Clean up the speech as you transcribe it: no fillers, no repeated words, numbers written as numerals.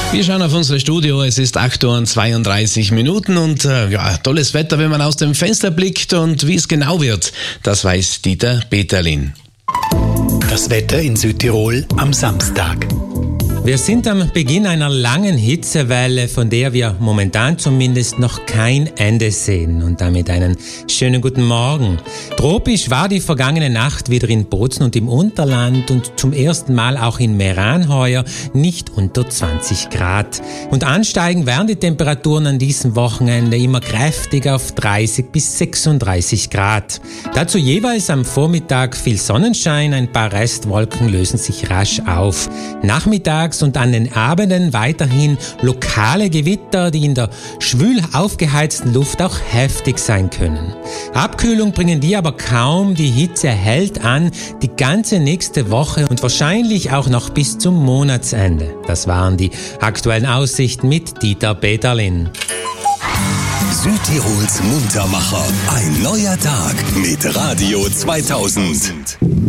Wir schauen auf unser Studio, es ist 8:32 Uhr und tolles Wetter, wenn man aus dem Fenster blickt, und wie es genau wird, das weiß Dieter Peterlin. Das Wetter in Südtirol am Samstag. Wir sind am Beginn einer langen Hitzewelle, von der wir momentan zumindest noch kein Ende sehen. Und damit einen schönen guten Morgen. Tropisch war die vergangene Nacht wieder in Bozen und im Unterland und zum ersten Mal auch in Meran heuer nicht unter 20 Grad. Und ansteigen werden die Temperaturen an diesem Wochenende immer kräftig auf 30 bis 36 Grad. Dazu jeweils am Vormittag viel Sonnenschein, ein paar Restwolken lösen sich rasch auf. Nachmittags und an den Abenden weiterhin lokale Gewitter, die in der schwül aufgeheizten Luft auch heftig sein können. Abkühlung bringen die aber kaum, die Hitze hält an die ganze nächste Woche und wahrscheinlich auch noch bis zum Monatsende. Das waren die aktuellen Aussichten mit Dieter Peterlin. Südtirols Muntermacher. Ein neuer Tag mit Radio 2000.